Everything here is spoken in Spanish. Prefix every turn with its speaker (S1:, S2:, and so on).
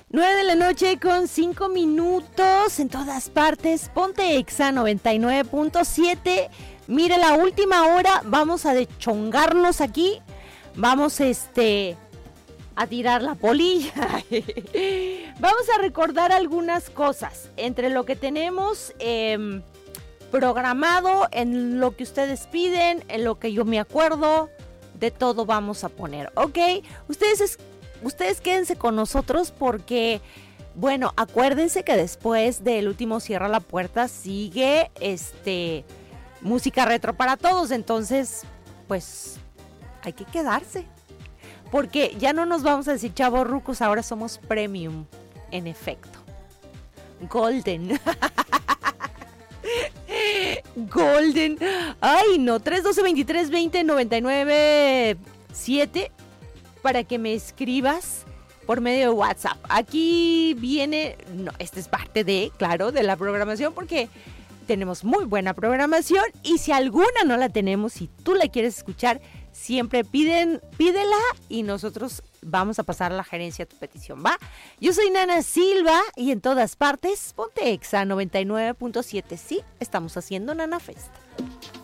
S1: 9:05 en todas partes. Ponte Exa 99.7. Mire, la última hora vamos a deschongarnos aquí. Vamos a tirar la polilla. Vamos a recordar algunas cosas entre lo que tenemos programado, en lo que ustedes piden, en lo que yo me acuerdo. De todo vamos a poner, ¿ok? Ustedes quédense con nosotros porque, bueno, acuérdense que después del último Cierra la Puerta sigue música retro para todos. Entonces, pues, hay que quedarse. Porque ya no nos vamos a decir chavos rucos, ahora somos premium, en efecto. Golden. Golden. Ay, no, 312-2320-997 para que me escribas por medio de WhatsApp. Aquí viene, no, esta es parte de la programación, porque tenemos muy buena programación y si alguna no la tenemos, si tú la quieres escuchar, siempre pídela y nosotros vamos a pasar a la gerencia tu petición, ¿va? Yo soy Nana Silva y en todas partes, ponte Exa 99.7. Sí, estamos haciendo Nana Fest.